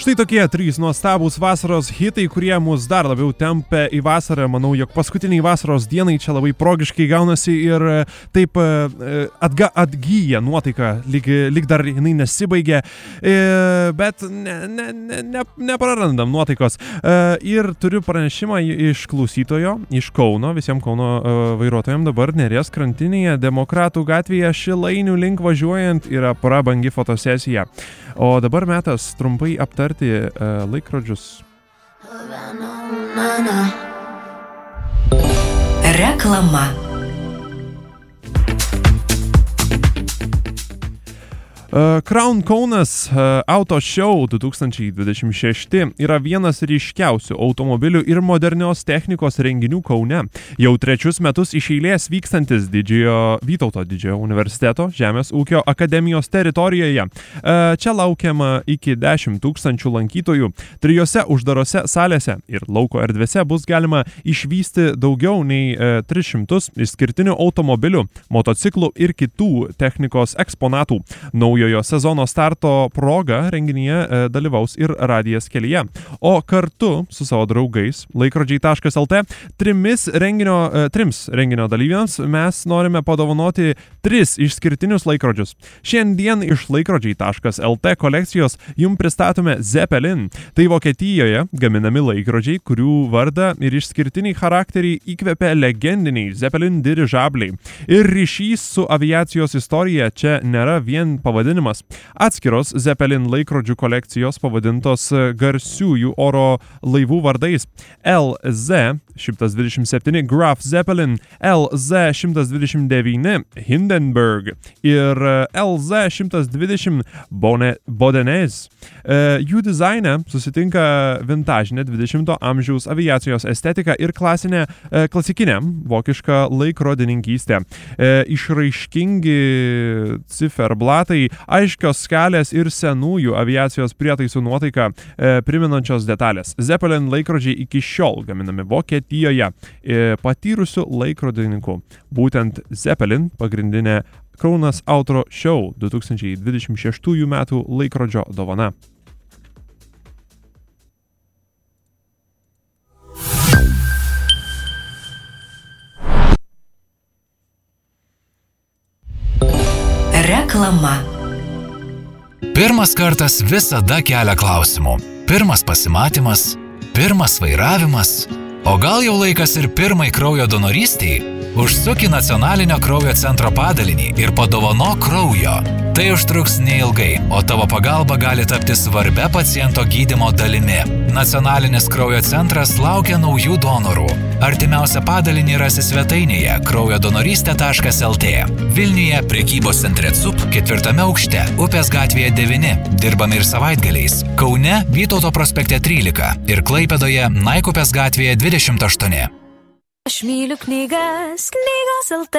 Štai tokie 3 nuostabūs vasaros hitai, kurie mus dar labiau tempia į vasarą. Manau, jog paskutiniai vasaros dienai čia labai progiškai gaunasi ir taip atgyja nuotaika, lyg dar jinai nesibaigė, bet neprarandam nuotaikos. Ir turiu pranešimą iš klausytojo, iš Kauno, visiems Kauno vairuotojams dabar Neries krantinėje, Demokratų gatvėje Šilainių link važiuojant yra prabangi fotosesija. O dabar metas trumpai aptarti laikrodžius. Reklama. Crown Kaunas Auto Show 2026 yra vienas ryškiausių automobilių ir modernios technikos renginių Kaune. Jau 3 metus iš eilės vykstantis Vytauto didžiojo universiteto Žemės ūkio akademijos teritorijoje. Čia laukiama iki 10 000 lankytojų. 3 uždarose salėse ir lauko erdvėse bus galima išvysti daugiau nei 300 išskirtinių automobilių, motociklų ir kitų technikos eksponatų. Naujojo sezono starto proga renginyje dalyvaus ir Radijas kelyje. O kartu su savo draugais laikrodžiai.lt trims renginio dalyviams mes norime padovanoti 3 išskirtinius laikrodžius. Šiandien iš laikrodžiai.lt kolekcijos jums pristatome Zeppelin. Tai Vokietijoje gaminami laikrodžiai, kurių vardą ir išskirtiniai charakteriai įkvepia legendiniai Zeppelin dirižabliai. Ir ryšys su aviacijos istorija čia nėra vien pavadinimas. Atskiros Zeppelin laikrodžių kolekcijos pavadintos garsiųjų oro laivų vardais. LZ-127 Graf Zeppelin, LZ-129 Hindenburg ir LZ-120 Bodenez. Jų dizaine susitinka vintažinė 20-ojo amžiaus aviacijos estetika ir klasikinė vokiška laikrodininkystė. Išraiškingi ciferblatai, aiškios skalės ir senųjų aviacijos prietaisų nuotaiką priminančios detalės. Zeppelin laikrodžiai iki šiol gaminami Vokietijoje patyrusių laikrodininkų. Būtent Zeppelin pagrindinė Kaunas Auto Show 2026 metų laikrodžio dovana. Reklama. Pirmas kartas visada kelia klausimų. Pirmas pasimatymas, pirmas vairavimas, o gal jau laikas ir pirmai kraujo donorystei? Užsuk į Nacionalinio kraujo centro padalinį ir padovanok kraujo. Tai užtruks neilgai, o tavo pagalba gali tapti svarbia paciento gydymo dalimi. Nacionalinis kraujo centras laukia naujų donorų. Artimiausią padalinį rasi svetainėje kraujodonorystė.lt. Vilniuje prekybos centre CUP 4 aukšte, Upės gatvėje 9, dirbame ir savaitgaliais. Kaune Vytauto prospekte 13 ir Klaipėdoje Naikupės gatvėje 28. Aš myliu knygas, knygos LT.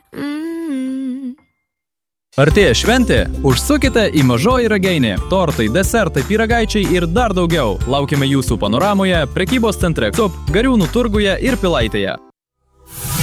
Artėja šventė? Užsukite į Mažoji Ragainė. Tortai, desertai, pyragaičiai ir dar daugiau. Laukiame jūsų Panoramoje, prekybos centre CUP, Gariūnų turguje ir Pilaitėje.